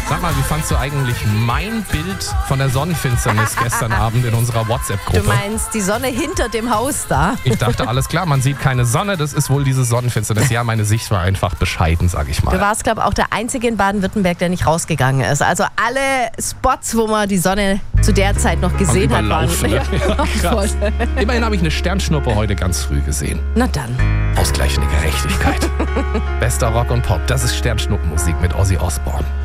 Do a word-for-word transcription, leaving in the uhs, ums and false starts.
Sag mal, wie fandst du eigentlich mein Bild von der Sonnenfinsternis gestern Abend in unserer WhatsApp-Gruppe? Du meinst die Sonne hinter dem Haus da? Ich dachte, alles klar, man sieht keine Sonne, das ist wohl diese Sonnenfinsternis. Ja, meine Sicht war einfach bescheiden, sag ich mal. Du warst, glaube ich, auch der Einzige in Baden-Württemberg, der nicht rausgegangen ist. Also alle Spots, wo man die Sonne zu der Zeit noch gesehen hat, waren... Ne? Ja, krass. Immerhin habe ich eine Sternschnuppe heute ganz früh gesehen. Na dann. Ausgleichende Gerechtigkeit. Bester Rock und Pop, das ist Sternschnuppenmusik mit Ozzy Osbourne.